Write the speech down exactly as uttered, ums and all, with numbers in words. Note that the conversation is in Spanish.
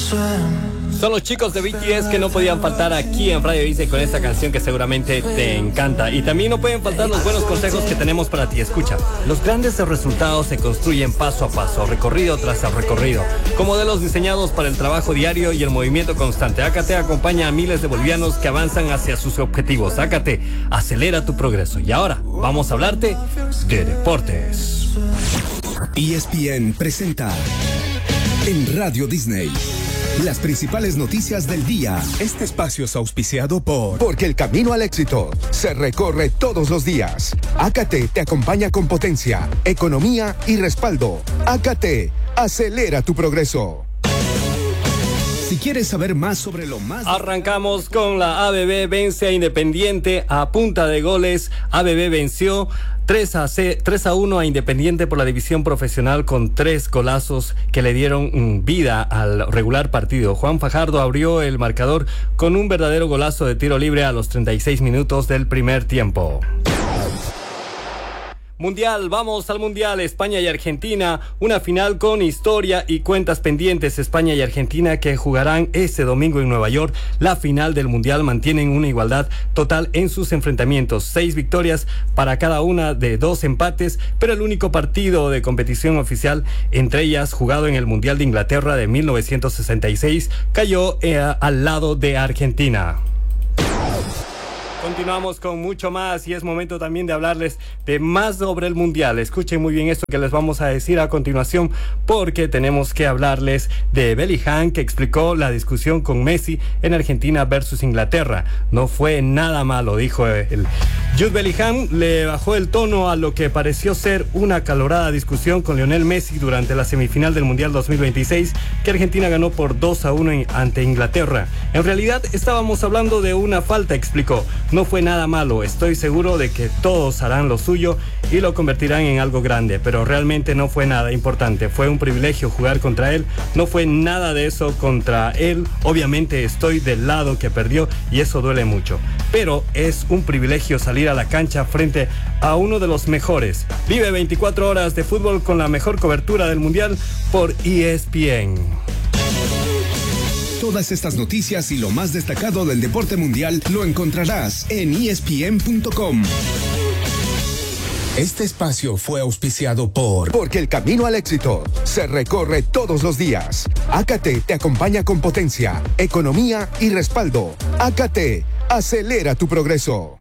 Son los chicos de B T S que no podían faltar aquí en Radio Disney con esta canción que seguramente te encanta. Y también no pueden faltar los buenos consejos que tenemos para ti. Escucha, los grandes resultados se construyen paso a paso, recorrido tras recorrido, con modelos diseñados para el trabajo diario y el movimiento constante. A K T acompaña a miles de bolivianos que avanzan hacia sus objetivos. A K T, acelera tu progreso. Y ahora, vamos a hablarte de deportes. E S P N presenta en Radio Disney las principales noticias del día. Este espacio es auspiciado por... Porque el camino al éxito se recorre todos los días. A K T te acompaña con potencia, economía y respaldo. A K T, acelera tu progreso. Si quieres saber más sobre lo más... Arrancamos con la A B B vence a Independiente a punta de goles. A B B venció tres a uno a Independiente por la división profesional con tres golazos que le dieron vida al regular partido. Juan Fajardo abrió el marcador con un verdadero golazo de tiro libre a los treinta y seis minutos del primer tiempo. Mundial, vamos al Mundial, España y Argentina, una final con historia y cuentas pendientes. España y Argentina que jugarán este domingo en Nueva York. La final del Mundial mantienen una igualdad total en sus enfrentamientos. Seis victorias para cada una de dos empates, pero el único partido de competición oficial, entre ellas jugado en el Mundial de Inglaterra de mil novecientos sesenta y seis, cayó eh, al lado de Argentina. Continuamos con mucho más y es momento también de hablarles de más sobre el Mundial. Escuchen muy bien esto que les vamos a decir a continuación, porque tenemos que hablarles de Bellingham, que explicó la discusión con Messi en Argentina versus Inglaterra. No fue nada malo, dijo él. Jude Bellingham le bajó el tono a lo que pareció ser una acalorada discusión con Lionel Messi durante la semifinal del Mundial dos mil veintiséis, que Argentina ganó por dos a uno ante Inglaterra. En realidad estábamos hablando de una falta, explicó. No fue nada malo, estoy seguro de que todos harán lo suyo y lo convertirán en algo grande, pero realmente no fue nada importante. Fue un privilegio jugar contra él, no fue nada de eso contra él. Obviamente estoy del lado que perdió y eso duele mucho, pero es un privilegio salir a la cancha frente a uno de los mejores. Vive veinticuatro horas de fútbol con la mejor cobertura del Mundial por E S P N. Todas estas noticias y lo más destacado del deporte mundial lo encontrarás en E S P N punto com. Este espacio fue auspiciado por... Porque el camino al éxito se recorre todos los días. A K T te acompaña con potencia, economía y respaldo. A K T, acelera tu progreso.